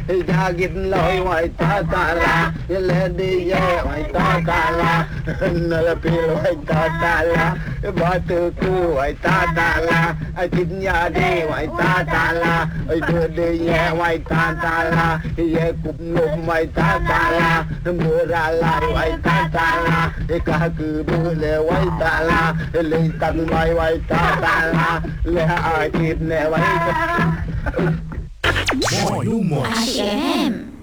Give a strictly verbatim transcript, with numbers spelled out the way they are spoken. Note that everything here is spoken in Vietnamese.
Jagit loy wai tatala Lady ye wai tatala Nalapil wai tatala Batu ku wai tatala Tinya di wai tatala Budi ye wai tatala Ye kup num wai tatala Muralai wai tatala Kaku bule wai tatala Lintan wai wai tatala Leha akit ne wai tatala Boy Lumos A M